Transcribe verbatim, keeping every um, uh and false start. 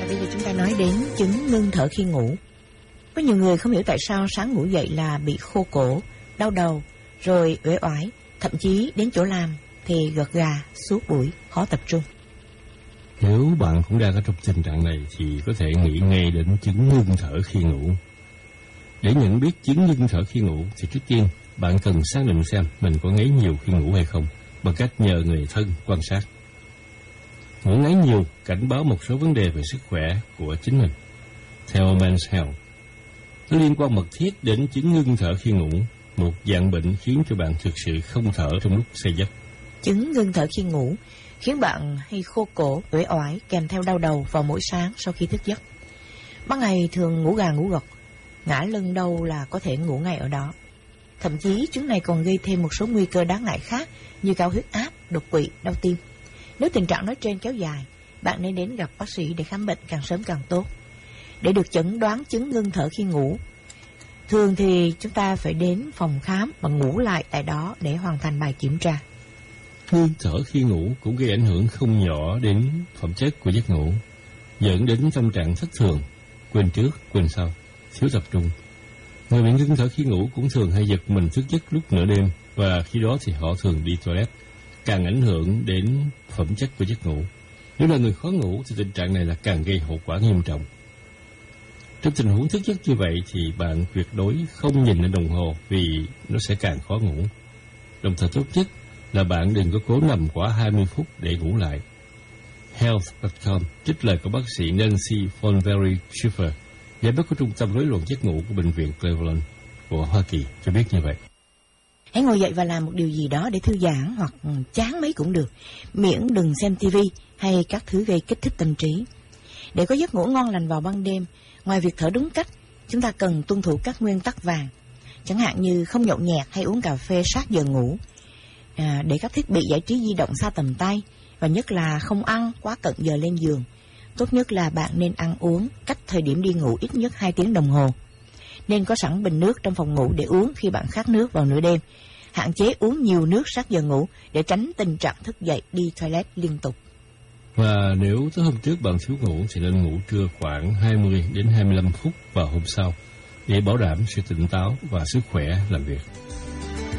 bây giờ chúng ta nói đến chứng ngưng thở khi ngủ. Có nhiều người không hiểu tại sao sáng ngủ dậy là bị khô cổ, đau đầu, rồi uể oải, thậm chí đến chỗ làm thì gật gà, suốt buổi, khó tập trung. Nếu bạn cũng đang ở trong tình trạng này thì có thể nghĩ ngay đến chứng ngưng thở khi ngủ. Để nhận biết chứng ngưng thở khi ngủ thì trước tiên bạn cần xác định xem mình có ngáy nhiều khi ngủ hay không bằng cách nhờ người thân quan sát. Ngủ ngáy nhiều cảnh báo một số vấn đề về sức khỏe của chính mình. Theo Men's Health, nó liên quan mật thiết đến chứng ngưng thở khi ngủ, một dạng bệnh khiến cho bạn thực sự không thở trong lúc say giấc. Chứng ngưng thở khi ngủ khiến bạn hay khô cổ, uể oải kèm theo đau đầu vào mỗi sáng sau khi thức giấc. Ban ngày thường ngủ gà ngủ gật, ngã lưng đâu là có thể ngủ ngay ở đó. Thậm chí chứng này còn gây thêm một số nguy cơ đáng ngại khác như cao huyết áp, đột quỵ, đau tim. Nếu tình trạng nói trên kéo dài, bạn nên đến gặp bác sĩ để khám bệnh càng sớm càng tốt. Để được chẩn đoán chứng ngưng thở khi ngủ, thường thì chúng ta phải đến phòng khám và ngủ lại tại đó để hoàn thành bài kiểm tra. Ngưng thở khi ngủ cũng gây ảnh hưởng không nhỏ đến phẩm chất của giấc ngủ, dẫn đến tâm trạng thất thường, quên trước, quên sau, thiếu tập trung. Người bị ngưng thở khi ngủ cũng thường hay giật mình thức giấc lúc nửa đêm, và khi đó thì họ thường đi toilet, càng ảnh hưởng đến phẩm chất của giấc ngủ. Nếu là người khó ngủ thì tình trạng này là càng gây hậu quả nghiêm trọng. Trong tình huống thức giấc như vậy thì bạn tuyệt đối không nhìn lên đồng hồ vì nó sẽ càng khó ngủ. Đồng thời tốt nhất là bạn đừng có cố nằm quá hai mươi phút để ngủ lại. Health chấm com trích lời của bác sĩ Nancy Fonberry Schiffer, giám đốc của Trung tâm rối loạn giấc ngủ của Bệnh viện Cleveland của Hoa Kỳ cho biết như vậy. Hãy ngồi dậy và làm một điều gì đó để thư giãn hoặc chán mấy cũng được, miễn đừng xem tivi hay các thứ gây kích thích tâm trí. Để có giấc ngủ ngon lành vào ban đêm, ngoài việc thở đúng cách, chúng ta cần tuân thủ các nguyên tắc vàng, chẳng hạn như không nhậu nhẹt hay uống cà phê sát giờ ngủ, à, để các thiết bị giải trí di động xa tầm tay, và nhất là không ăn quá cận giờ lên giường. Tốt nhất là bạn nên ăn uống cách thời điểm đi ngủ ít nhất hai tiếng đồng hồ. Nên có sẵn bình nước trong phòng ngủ để uống khi bạn khát nước vào nửa đêm. Hạn chế uống nhiều nước sát giờ ngủ để tránh tình trạng thức dậy đi toilet liên tục. Và nếu tới hôm trước bạn thiếu ngủ thì nên ngủ trưa khoảng hai mươi đến hai mươi lăm phút vào hôm sau để bảo đảm sự tỉnh táo và sức khỏe làm việc.